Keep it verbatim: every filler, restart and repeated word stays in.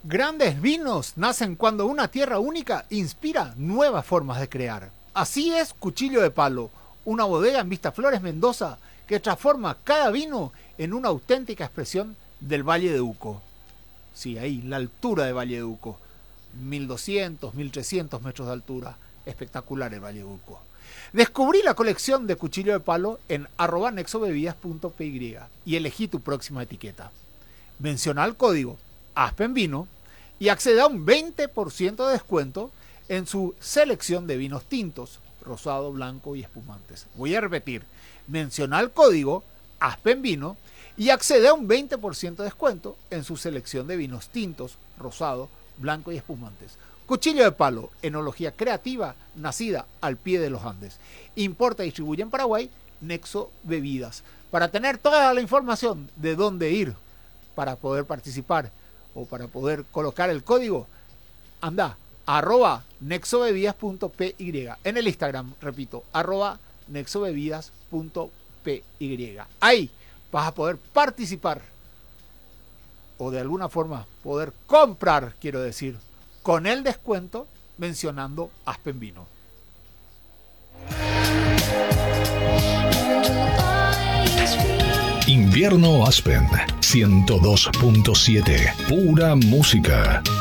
Grandes vinos nacen cuando una tierra única inspira nuevas formas de crear. Así es Cuchillo de Palo, una bodega en Vistaflores, Mendoza, que transforma cada vino en una auténtica expresión del Valle de Uco. Sí, ahí, la altura de Valle de Uco. mil doscientos, mil trescientos metros de altura. Espectacular el Valle de Uco. Descubrí la colección de Cuchillo de Palo en arroba nexobebidas punto py y elegí tu próxima etiqueta. Menciona el código ASPENVINO y accede a un veinte por ciento de descuento en su selección de vinos tintos, rosado, blanco y espumantes. Voy a repetir, menciona el código ASPENVINO y accede a un veinte por ciento de descuento en su selección de vinos tintos, rosado, blanco y espumantes. Cuchillo de Palo, enología creativa nacida al pie de los Andes. Importa y distribuye en Paraguay Nexo Bebidas. Para tener toda la información de dónde ir para poder participar o para poder colocar el código, anda a arroba nexobebidas punto py. En el Instagram, repito, arroba nexobebidas punto py. Ahí vas a poder participar o de alguna forma poder comprar, quiero decir, con el descuento mencionando ASPENVINO. Invierno Aspen ciento dos punto siete, pura música.